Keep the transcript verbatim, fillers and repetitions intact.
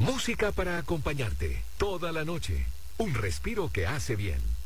Música para acompañarte toda la noche. Un respiro que hace bien.